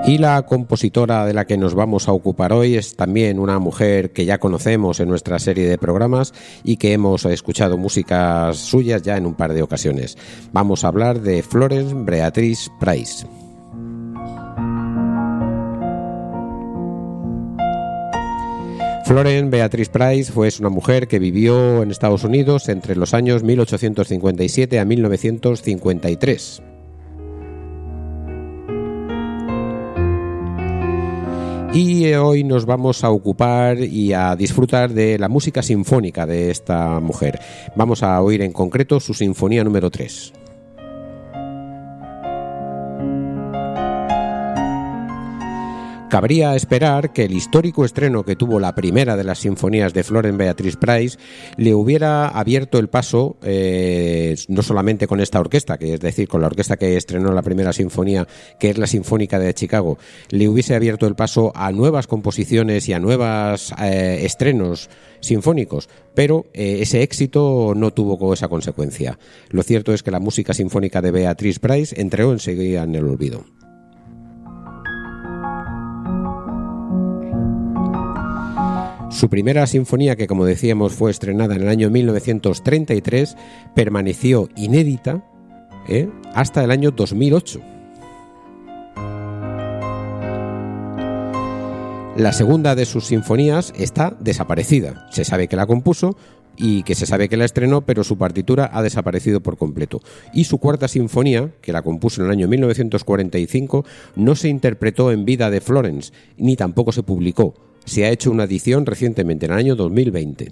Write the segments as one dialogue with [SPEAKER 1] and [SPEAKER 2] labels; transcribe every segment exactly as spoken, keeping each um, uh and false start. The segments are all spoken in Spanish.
[SPEAKER 1] Y la compositora de la que nos vamos a ocupar hoy es también una mujer que ya conocemos en nuestra serie de programas y que hemos escuchado músicas suyas ya en un par de ocasiones. Vamos a hablar de Florence Beatrice Price. Florence Beatrice Price fue una mujer que vivió en Estados Unidos entre los años mil ochocientos cincuenta y siete a mil novecientos cincuenta y tres. Y hoy nos vamos a ocupar y a disfrutar de la música sinfónica de esta mujer. Vamos a oír en concreto su sinfonía número tres. Cabría esperar que el histórico estreno que tuvo la primera de las sinfonías de Florence Beatrice Price le hubiera abierto el paso, eh, no solamente con esta orquesta, que es decir, con la orquesta que estrenó la primera sinfonía, que es la Sinfónica de Chicago, le hubiese abierto el paso a nuevas composiciones y a nuevos eh, estrenos sinfónicos, pero eh, ese éxito no tuvo esa consecuencia. Lo cierto es que la música sinfónica de Beatrice Price entró enseguida en el olvido. Su primera sinfonía, que como decíamos fue estrenada en el año mil novecientos treinta y tres, permaneció inédita ¿eh? hasta el año dos mil ocho. La segunda de sus sinfonías está desaparecida. Se sabe que la compuso y que se sabe que la estrenó, pero su partitura ha desaparecido por completo. Y su cuarta sinfonía, que la compuso en el año mil novecientos cuarenta y cinco, no se interpretó en vida de Florence, ni tampoco se publicó. Se ha hecho una edición recientemente, en el año dos mil veinte.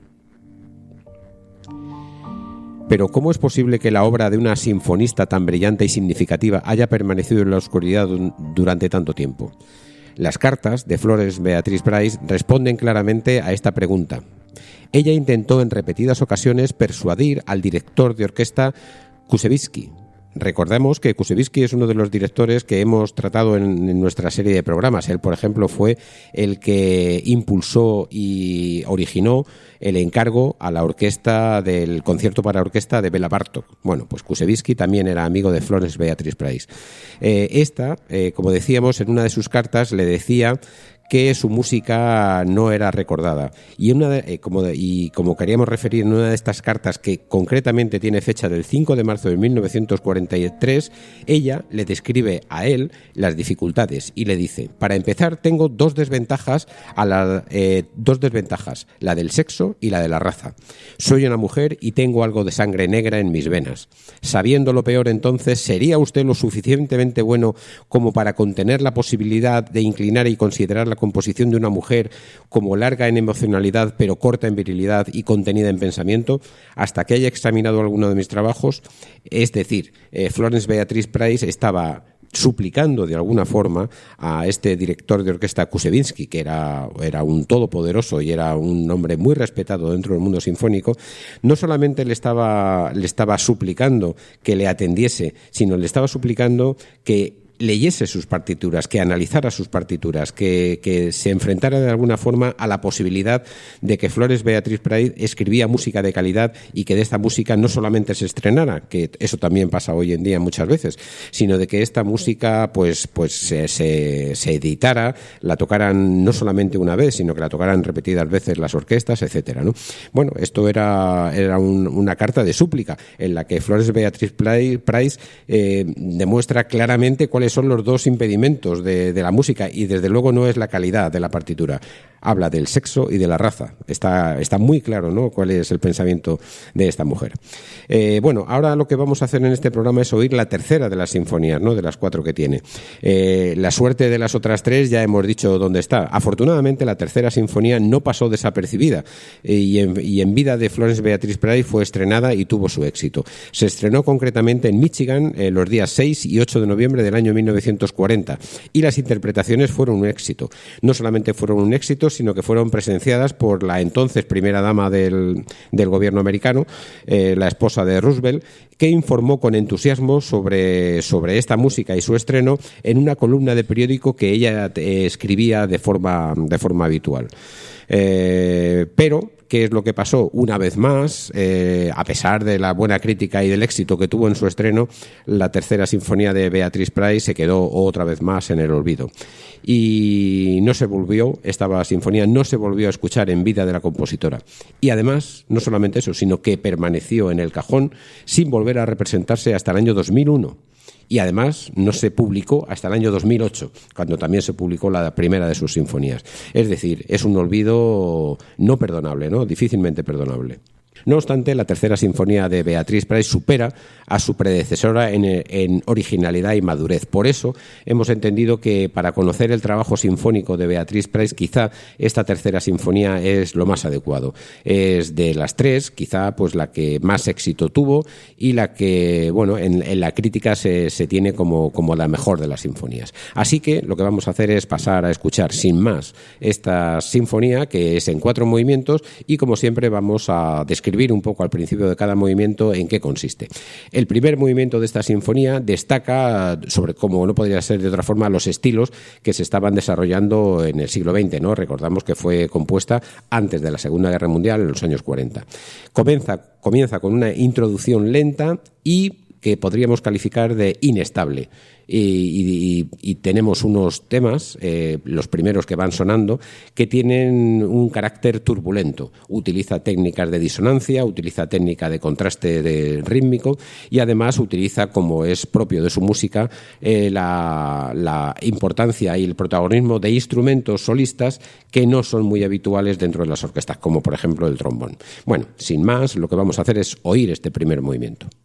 [SPEAKER 1] Pero ¿cómo es posible que la obra de una sinfonista tan brillante y significativa haya permanecido en la oscuridad durante tanto tiempo? Las cartas de Florence Beatrice Price responden claramente a esta pregunta. Ella intentó en repetidas ocasiones persuadir al director de orquesta Koussevitzky. Recordemos que Koussevitzky es uno de los directores que hemos tratado en, en nuestra serie de programas. Él, por ejemplo, fue el que impulsó y originó el encargo a la orquesta del concierto para orquesta de Bela Bartók. Bueno, pues Koussevitzky también era amigo de Florence Beatrice Price. Eh, esta, eh, como decíamos, en una de sus cartas le decía que su música no era recordada. Y, una de, eh, como de, y como queríamos referir en una de estas cartas, que concretamente tiene fecha del cinco de marzo de mil novecientos cuarenta y tres, ella le describe a él las dificultades y le dice: para empezar, tengo dos desventajas, a la, eh, dos desventajas, la del sexo y la de la raza. Soy una mujer y tengo algo de sangre negra en mis venas. Sabiendo lo peor, entonces, ¿sería usted lo suficientemente bueno como para contener la posibilidad de inclinar y considerar la composición de una mujer como larga en emocionalidad pero corta en virilidad y contenida en pensamiento? Hasta que haya examinado alguno de mis trabajos, es decir, eh, Florence Beatrice Price estaba suplicando de alguna forma a este director de orquesta Koussevitzky, que era, era un todopoderoso y era un hombre muy respetado dentro del mundo sinfónico. No solamente le estaba, le estaba suplicando que le atendiese, sino le estaba suplicando que leyese sus partituras, que analizara sus partituras, que, que se enfrentara de alguna forma a la posibilidad de que Florence Beatrice Price escribía música de calidad y que de esta música no solamente se estrenara, que eso también pasa hoy en día muchas veces, sino de que esta música pues, pues se, se, se editara, la tocaran no solamente una vez, sino que la tocaran repetidas veces las orquestas, etcétera, ¿no? Bueno, esto era, era un, una carta de súplica en la que Florence Beatrice Price eh, demuestra claramente cuáles son los dos impedimentos de, de la música, y desde luego no es la calidad de la partitura. Habla del sexo y de la raza. Está, está muy claro, ¿no?, cuál es el pensamiento de esta mujer. Eh, bueno, ahora lo que vamos a hacer en este programa es oír la tercera de las sinfonías, ¿no?, de las cuatro que tiene. Eh, la suerte de las otras tres ya hemos dicho dónde está. Afortunadamente, la tercera sinfonía no pasó desapercibida eh, y, en, y en vida de Florence Beatrice Price fue estrenada y tuvo su éxito. Se estrenó concretamente en Michigan eh, los días seis y ocho de noviembre del año mil novecientos cuarenta, y las interpretaciones fueron un éxito. No solamente fueron un éxito, sino que fueron presenciadas por la entonces primera dama del, del gobierno americano, eh, la esposa de Roosevelt, que informó con entusiasmo sobre, sobre esta música y su estreno en una columna de periódico que ella eh, escribía de forma, de forma habitual. Eh, pero ¿qué es lo que pasó? Una vez más, eh, a pesar de la buena crítica y del éxito que tuvo en su estreno, la tercera sinfonía de Beatrice Price se quedó otra vez más en el olvido. Y no se volvió, esta sinfonía no se volvió a escuchar en vida de la compositora. Y además, no solamente eso, sino que permaneció en el cajón sin volver a representarse hasta el año dos mil uno. Y además no se publicó hasta el año dos mil ocho, cuando también se publicó la primera de sus sinfonías. Es decir, es un olvido no perdonable, ¿no? Difícilmente perdonable. No obstante, la tercera sinfonía de Beatrice Price supera a su predecesora en, en originalidad y madurez. Por eso hemos entendido que para conocer el trabajo sinfónico de Beatrice Price, quizá esta tercera sinfonía es lo más adecuado. Es de las tres, quizá pues la que más éxito tuvo y la que, bueno, en, en la crítica se, se tiene como, como la mejor de las sinfonías. Así que lo que vamos a hacer es pasar a escuchar sin más esta sinfonía, que es en cuatro movimientos, y como siempre vamos a describir un poco al principio de cada movimiento en qué consiste. El primer movimiento de esta sinfonía destaca sobre, como no podría ser de otra forma, los estilos que se estaban desarrollando en el siglo veinte, ¿no? Recordamos que fue compuesta antes de la Segunda Guerra Mundial, en los años cuarenta. Comienza, comienza con una introducción lenta y que podríamos calificar de inestable. Y, y, y tenemos unos temas, eh, los primeros que van sonando, que tienen un carácter turbulento. Utiliza técnicas de disonancia, utiliza técnica de contraste de rítmico y además utiliza, como es propio de su música, eh, la, la importancia y el protagonismo de instrumentos solistas que no son muy habituales dentro de las orquestas, como por ejemplo el trombón. Bueno, sin más, lo que vamos a hacer es oír este primer movimiento.